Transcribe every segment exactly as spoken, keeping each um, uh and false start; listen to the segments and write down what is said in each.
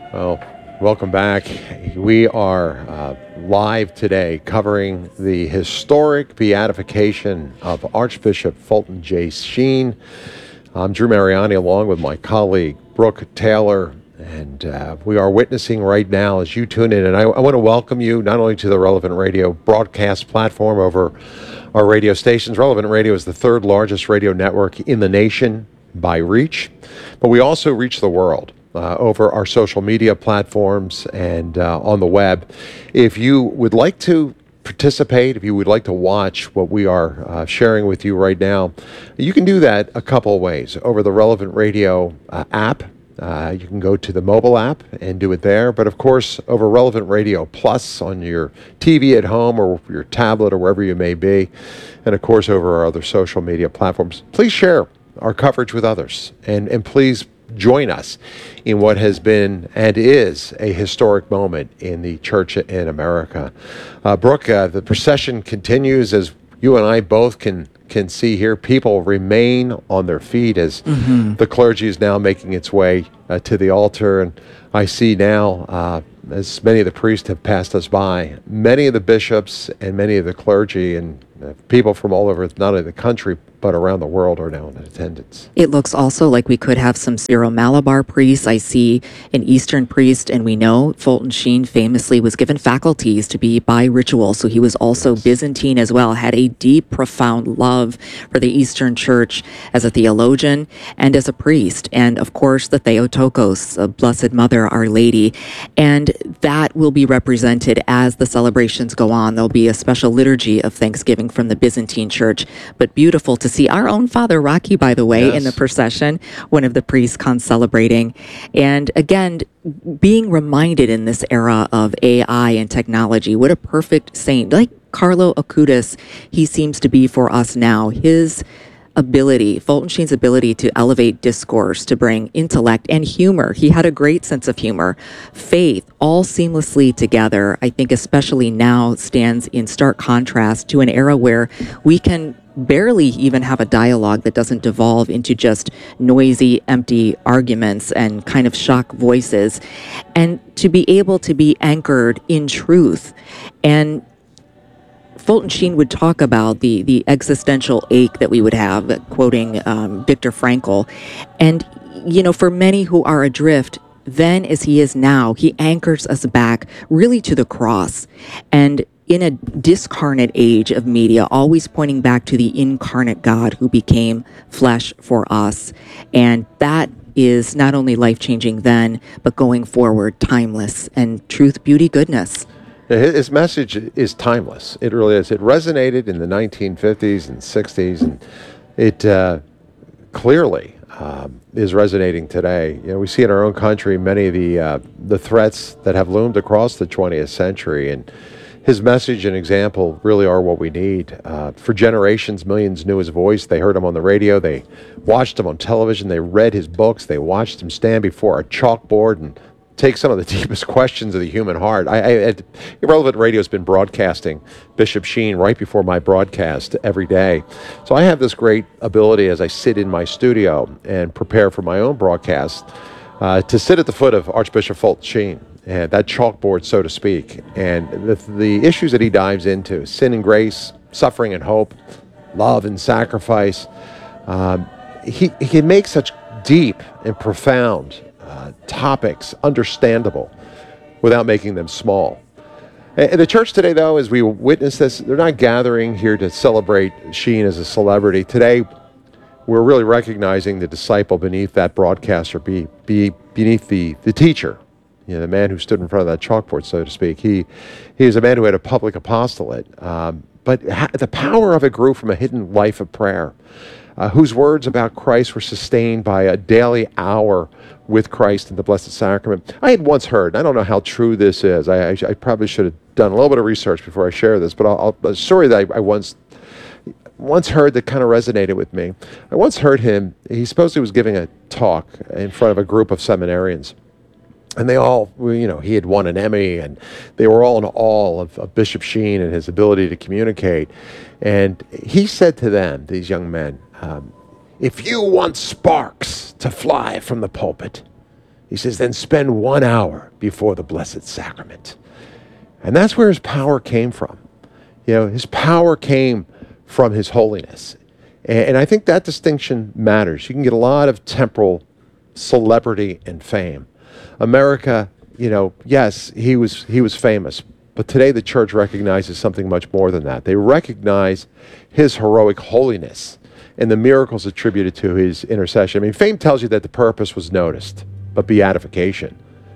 Well, welcome back. We are uh, live today covering the historic beatification of Archbishop Fulton J. Sheen. I'm Drew Mariani along with my colleague Brooke Taylor, and uh, we are witnessing right now as you tune in. And I, I want to welcome you not only to the Relevant Radio broadcast platform over our radio stations. Relevant Radio is the third largest radio network in the nation by reach, but we also reach the world. Uh, over our social media platforms and uh, on the web. If you would like to participate, if you would like to watch what we are uh, sharing with you right now, you can do that a couple of ways. Over the Relevant Radio uh, app, uh, you can go to the mobile app and do it there. But of course, over Relevant Radio Plus on your T V at home or your tablet or wherever you may be. And of course, over our other social media platforms. Please share our coverage with others. And, and please join us in what has been and is a historic moment in the church in America. Uh, Brooke, uh, the procession continues as you and I both can can see here. People remain on their feet as mm-hmm. the clergy is now making its way uh, to the altar. And I see now, uh, as many of the priests have passed us by, many of the bishops and many of the clergy and uh, people from all over, not only the country, but around the world are now in attendance. It looks also like we could have some Syro-Malabar priests. I see an Eastern priest, and we know Fulton Sheen famously was given faculties to be bi-ritual, so he was also yes. Byzantine as well, had a deep, profound love for the Eastern Church as a theologian and as a priest, and of course the Theotokos, the Blessed Mother, Our Lady, and that will be represented as the celebrations go on. There'll be a special liturgy of Thanksgiving from the Byzantine Church, but beautiful to see our own Father Rocky, by the way, yes. in the procession, one of the priests concelebrating. And again, being reminded in this era of A I and technology, what a perfect saint, like Carlo Acutis, he seems to be for us now. His ability, Fulton Sheen's ability to elevate discourse, to bring intellect and humor. He had a great sense of humor, faith, all seamlessly together, I think especially now stands in stark contrast to an era where we can barely even have a dialogue that doesn't devolve into just noisy, empty arguments and kind of shock voices. And to be able to be anchored in truth. And Fulton Sheen would talk about the the existential ache that we would have, quoting um, Viktor Frankl. And, you know, for many who are adrift, then as he is now, he anchors us back really to the cross. And in a discarnate age of media, always pointing back to the incarnate God who became flesh for us. And that is not only life-changing then, but going forward, timeless and truth, beauty, goodness. His message is timeless. It really is. It resonated in the nineteen fifties and sixties, and it uh, clearly um, is resonating today. You know, we see in our own country many of the uh, the threats that have loomed across the twentieth century, and his message and example really are what we need. Uh, for generations, millions knew his voice. They heard him on the radio. They watched him on television. They read his books. They watched him stand before a chalkboard and take some of the deepest questions of the human heart. I, I, Relevant Radio has been broadcasting Bishop Sheen right before my broadcast every day. So I have this great ability as I sit in my studio and prepare for my own broadcast uh, to sit at the foot of Archbishop Fulton Sheen, and that chalkboard, so to speak. And the, the issues that he dives into, sin and grace, suffering and hope, love and sacrifice, um, he, he can make such deep and profound Uh, topics understandable without making them small. And the church today, though, as we witness this, they're not gathering here to celebrate Sheen as a celebrity. Today, we're really recognizing the disciple beneath that broadcaster, be, be beneath the, the teacher, you know, the man who stood in front of that chalkboard, so to speak. He, he is a man who had a public apostolate, um, but ha- the power of it grew from a hidden life of prayer, uh, whose words about Christ were sustained by a daily hour with Christ in the Blessed Sacrament. I had once heard, I don't know how true this is, I, I, I probably should have done a little bit of research before I share this, but I'll, I'll, a story that I, I once once heard that kind of resonated with me. I once heard him, he supposedly was giving a talk in front of a group of seminarians. And they all, you know, he had won an Emmy, and they were all in awe of, of Bishop Sheen and his ability to communicate. And he said to them, these young men, um, if you want sparks to fly from the pulpit, He says, then spend one hour before the Blessed Sacrament. And that's where his power came from. You know, his power came from his holiness. And, and I think that distinction matters. You can get a lot of temporal celebrity and fame. America, you know, yes, he was he was famous, but today the church recognizes something much more than that. They recognize his heroic holiness and the miracles attributed to his intercession. I mean, fame tells you that the purpose was noticed, but beatification,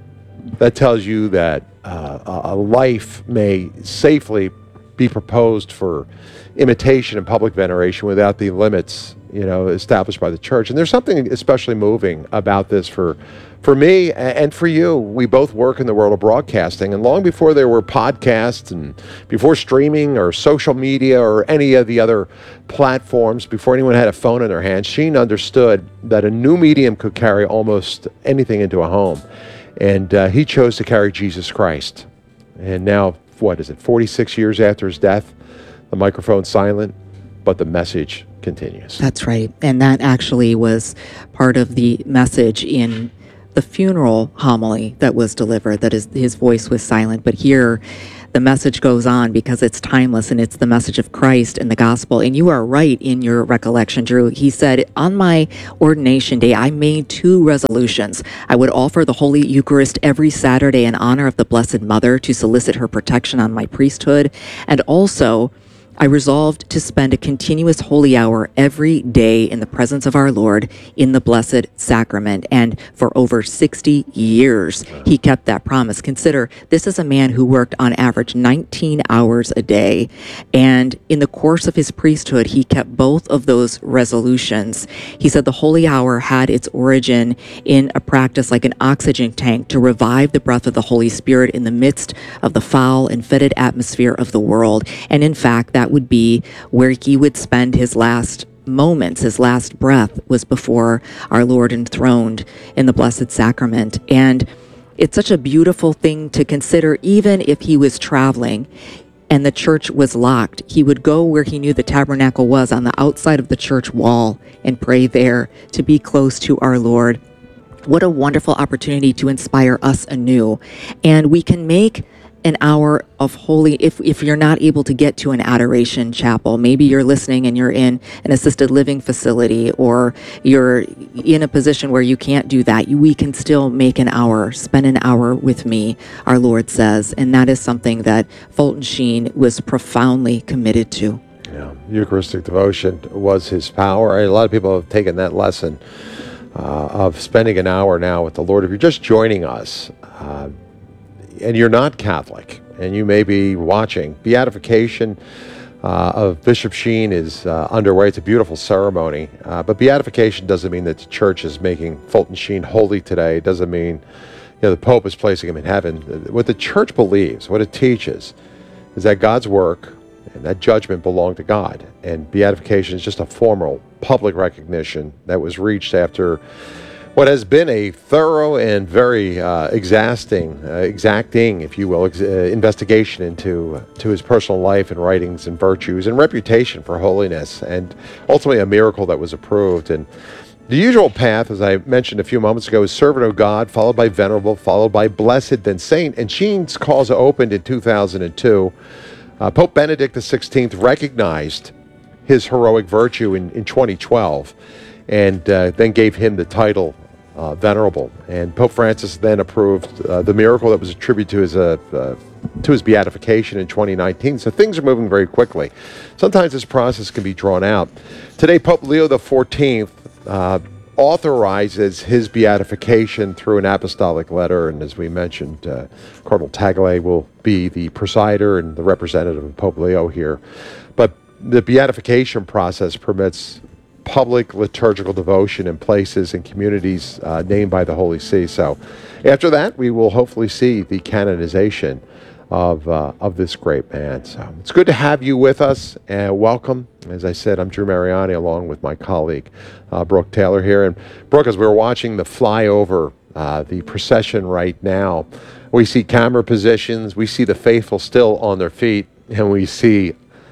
that tells you that uh, a life may safely be proposed for imitation and public veneration without the limits, you know, established by the church. And there's something especially moving about this for for me and for you. We both work in the world of broadcasting, and long before there were podcasts and before streaming or social media or any of the other platforms, before anyone had a phone in their hand, Sheen understood that a new medium could carry almost anything into a home. And uh, he chose to carry Jesus Christ. And now, what is it, forty-six years after his death, the microphone's silent, but the message continues. That's right. And that actually was part of the message in the funeral homily that was delivered, that is, his voice was silent. But here, the message goes on because it's timeless, and it's the message of Christ and the gospel. And you are right in your recollection, Drew. He said, on my ordination day, I made two resolutions. I would offer the Holy Eucharist every Saturday in honor of the Blessed Mother to solicit her protection on my priesthood. And also, I resolved to spend a continuous holy hour every day in the presence of our Lord in the Blessed Sacrament. And for over sixty years, he kept that promise. Consider, this is a man who worked on average nineteen hours a day. And in the course of his priesthood, he kept both of those resolutions. He said the holy hour had its origin in a practice like an oxygen tank to revive the breath of the Holy Spirit in the midst of the foul and fetid atmosphere of the world. And in fact, that would be where he would spend his last moments. His last breath was before our Lord enthroned in the Blessed Sacrament. And it's such a beautiful thing to consider. Even if he was traveling and the church was locked, he would go where he knew the tabernacle was, on the outside of the church wall, and pray there to be close to our Lord. What a wonderful opportunity to inspire us anew. And we can make an hour of holy, if if you're not able to get to an adoration chapel, maybe you're listening and you're in an assisted living facility, or you're in a position where you can't do that, we can still make an hour, spend an hour with me, our Lord says. And that is something that Fulton Sheen was profoundly committed to. Yeah, Eucharistic devotion was his power. A lot of people have taken that lesson uh, of spending an hour now with the Lord. If you're just joining us, uh, and you're not Catholic, and you may be watching, beatification uh, of Bishop Sheen is uh, underway. It's a beautiful ceremony, uh, but beatification doesn't mean that the church is making Fulton Sheen holy today. It doesn't mean, you know, the Pope is placing him in heaven. What the church believes, what it teaches, is that God's work and that judgment belong to God, and beatification is just a formal public recognition that was reached after what has been a thorough and very uh, exhausting, uh, exacting, if you will, ex- uh, investigation into to his personal life and writings and virtues and reputation for holiness, and ultimately a miracle that was approved. And the usual path, as I mentioned a few moments ago, is servant of God, followed by venerable, followed by blessed, then saint. And Sheen's cause opened in two thousand two. Uh, Pope Benedict the sixteenth recognized his heroic virtue in, in twenty twelve, and uh, then gave him the title Uh, venerable. And Pope Francis then approved uh, the miracle that was attributed to his uh, uh, to his beatification in twenty nineteen. So things are moving very quickly. Sometimes this process can be drawn out. Today, Pope Leo the fourteenth uh, authorizes his beatification through an apostolic letter, and as we mentioned, uh, Cardinal Tagle will be the presider and the representative of Pope Leo here. But the beatification process permits public liturgical devotion in places and communities uh, named by the Holy See. So after that, we will hopefully see the canonization of uh, of this great man. So it's good to have you with us, and welcome. As I said, I'm Drew Mariani, along with my colleague, uh, Brooke Taylor here. And Brooke, as we're watching the flyover, uh, the procession right now, we see camera positions, we see the faithful still on their feet, and we see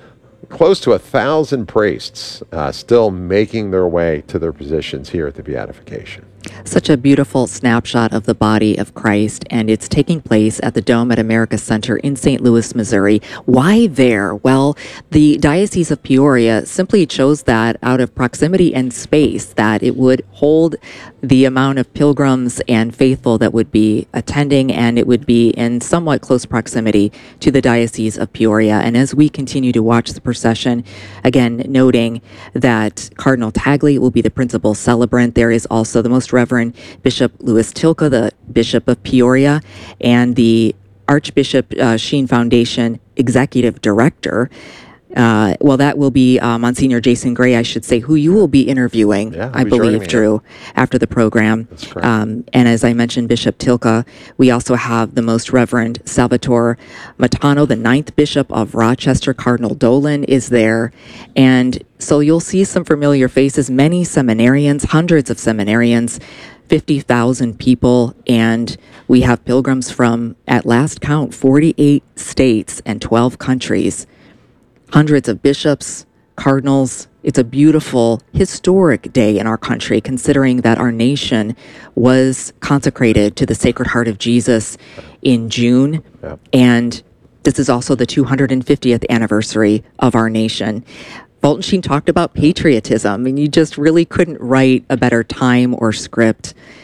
close to a thousand priests uh, still making their way to their positions here at the beatification. Such a beautiful snapshot of the body of Christ, and it's taking place at the Dome at America Center in Saint Louis, Missouri. Why there? Well, the Diocese of Peoria simply chose that out of proximity and space, that it would hold the amount of pilgrims and faithful that would be attending, and it would be in somewhat close proximity to the Diocese of Peoria. And as we continue to watch the procession, again, noting that Cardinal Tagley will be the principal celebrant, there is also the Most Reverend Bishop Louis Tilka, the Bishop of Peoria, and the Archbishop uh, Sheen Foundation Executive Director. Uh, well, that will be uh, Monsignor Jason Gray, I should say, who you will be interviewing, Yeah, I he'll be joining believe, me, Drew, after the program. That's correct. Um, and as I mentioned, Bishop Tilka, we also have the Most Reverend Salvatore Matano, the ninth Bishop of Rochester. Cardinal Dolan is there. And so you'll see some familiar faces, many seminarians, hundreds of seminarians, fifty thousand people, and we have pilgrims from, at last count, forty-eight states and twelve countries. Hundreds of bishops, cardinals. It's a beautiful, historic day in our country, considering that our nation was consecrated to the Sacred Heart of Jesus in June. Yeah. And this is also the two hundred fiftieth anniversary of our nation. Fulton Sheen talked about patriotism, and you just really couldn't write a better time or script